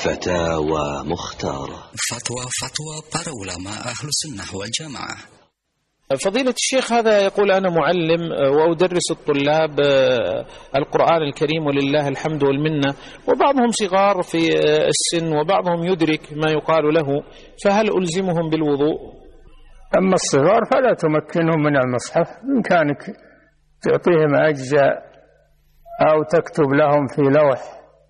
فتاوى مختارة. فتوى para ulama Ahlus Sunnah wal Jamaah. فضيلة الشيخ هذا يقول أنا معلم وأدرس الطلاب القرآن الكريم ولله الحمد والمنة، وبعضهم صغار في السن وبعضهم يدرك ما يقال له، فهل ألزمهم بالوضوء؟ أما الصغار فلا تمكنهم من المصحف، بإمكانك تعطيهم أجزاء أو تكتب لهم في لوح،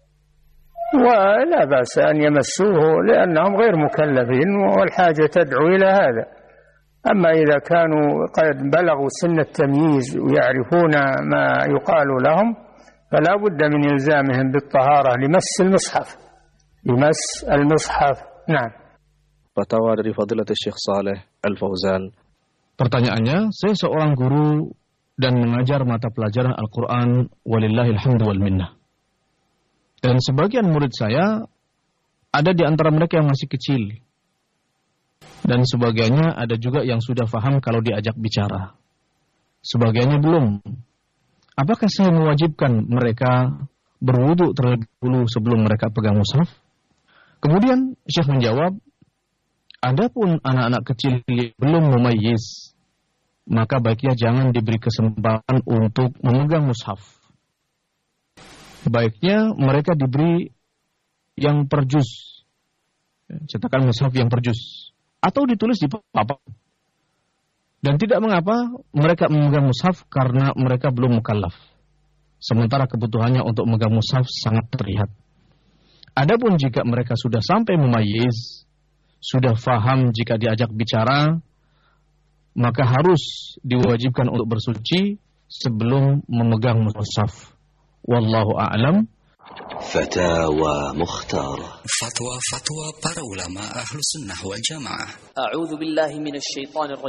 ولا بأس أن يمسوه لأنهم غير مكلفين والحاجة تدعو إلى هذا. أما إذا كانوا قد بلغوا سن التمييز ويعرفون ما يقال لهم فلا بد من إلزامهم بالطهارة لمس المصحف. نعم. Fatwa dari Fadilat Syekh Saleh Al-Fauzan. Pertanyaannya, saya seorang guru dan mengajar mata pelajaran Al-Quran walillahil hamdu wal minnah. Dan sebagian murid saya ada di antara mereka yang masih kecil. Dan sebagiannya ada juga yang sudah paham kalau diajak bicara. Sebagiannya belum. Apakah saya mewajibkan mereka berwudu terlebih dahulu sebelum mereka pegang mushaf? Kemudian Syekh menjawab, adapun anak-anak kecil yang belum mumayyiz, maka baiknya jangan diberi kesempatan untuk memegang mushaf. Baiknya mereka diberi yang per juz, cetakan mushaf yang per juz, atau ditulis di papan. Dan tidak mengapa mereka memegang mushaf karena mereka belum mukallaf. Sementara kebutuhannya untuk memegang mushaf sangat terlihat. Adapun jika mereka sudah sampai mumayyiz, sudah faham jika diajak bicara, maka harus diwajibkan untuk bersuci sebelum memegang mushaf. Wallahu a'lam. فتاوى مختارة. Fatwa para ulama Ahlus Sunnah wal Jamaah. أعوذ بالله من الشيطان الرجيم.